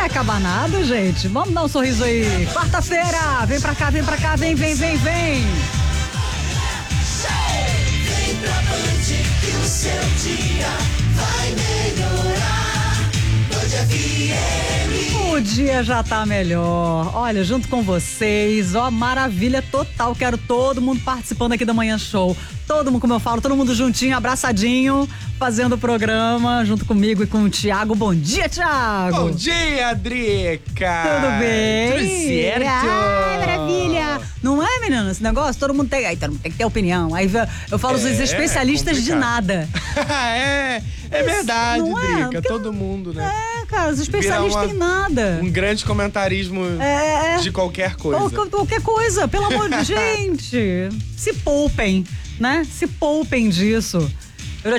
acabar nada, gente. Vamos dar um sorriso aí. Quarta-feira, vem pra cá, vem, vem. Vem pra Band que o seu dia vai melhorar. Band FM. O dia já tá melhor. Olha, junto com vocês, ó, maravilha total. Quero todo mundo participando aqui da Manhã Show. Todo mundo, como eu falo, todo mundo juntinho, abraçadinho, fazendo o programa junto comigo e com o Thiago. Bom dia, Thiago! Bom dia, Drica! Tudo bem? Tudo certo? Ai, maravilha! Não é, menina, esse negócio? Todo mundo tem que ter opinião. Aí eu falo os especialistas de nada. é verdade, não é? Drica. Todo mundo, né? Cara, os especialistas em nada. Um grande comentarismo de qualquer coisa. Qualquer coisa, pelo amor de gente. Se poupem, né? Se poupem disso. Eu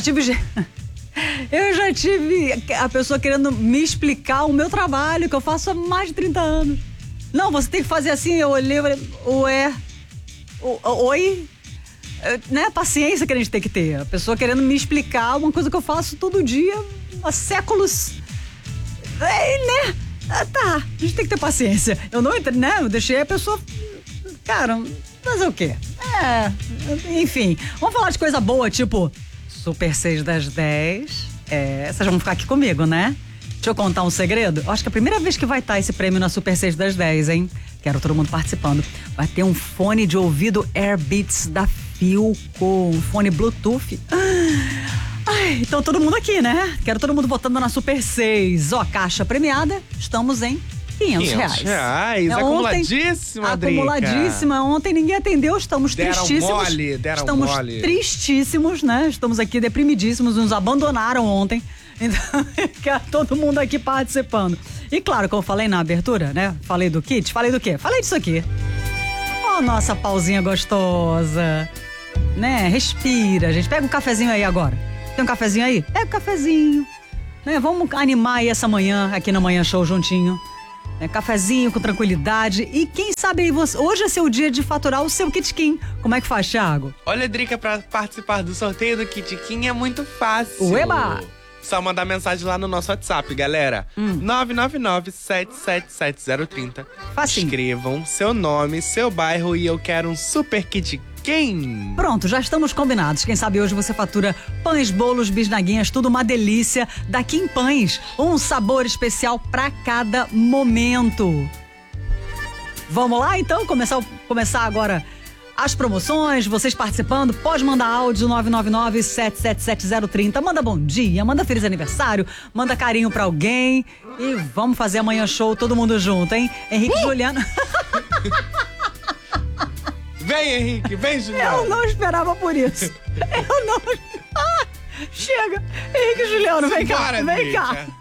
já tive a pessoa querendo me explicar o meu trabalho, que eu faço há mais de 30 anos. Não, você tem que fazer assim. Eu olhei e falei, oi? Né? Paciência que a gente tem que ter. A pessoa querendo me explicar uma coisa que eu faço todo dia há séculos. Né? Tá, a gente tem que ter paciência. Eu não entrei, né? Eu deixei a pessoa. Cara, fazer o quê? Enfim, vamos falar de coisa boa, tipo Super 6 das 10. Vocês vão ficar aqui comigo, né? Deixa eu contar um segredo. Eu acho que é a primeira vez que vai estar esse prêmio na Super 6 das 10, hein? Quero todo mundo participando. Vai ter um fone de ouvido Airbeats da Philco, um fone Bluetooth. Ai, então todo mundo aqui, né? Quero todo mundo votando na Super 6. Ó, caixa premiada, estamos em R$500. Acumuladíssima, Drica. Acumuladíssima. Ontem ninguém atendeu, estamos tristíssimos. Estamos tristíssimos, né? Estamos aqui deprimidíssimos, nos abandonaram ontem. Então, quero todo mundo aqui participando. E claro, como eu falei na abertura, né? Falei do kit, falei do quê? Falei disso aqui. Ó, nossa pauzinha gostosa. Né? Respira, gente. Pega um cafezinho aí agora. Tem um cafezinho aí? Pega um cafezinho. Né? Vamos animar aí essa manhã, aqui na Manhã Show juntinho. Cafezinho com tranquilidade. E quem sabe aí, hoje é seu dia de faturar o seu Kitkin. Como é que faz, Thiago? Olha, Drica, pra participar do sorteio do Kitkin é muito fácil. Ueba! Só mandar mensagem lá no nosso WhatsApp, galera. 999-777-030. Facinho. Escrevam seu nome, seu bairro e eu quero um Super Kitkin. Pronto, já estamos combinados. Quem sabe hoje você fatura pães, bolos, bisnaguinhas, tudo uma delícia. Da Kim Pães, um sabor especial pra cada momento. Vamos lá, então? Começar agora as promoções, vocês participando. Pode mandar áudio 999-777-030. Manda bom dia, manda feliz aniversário, manda carinho pra alguém. E vamos fazer a Manhã Show todo mundo junto, hein? Henrique e Juliano. Vem, Henrique, vem, Juliano. Eu não esperava por isso. Chega. Henrique e Juliano, vem cá, vem cá.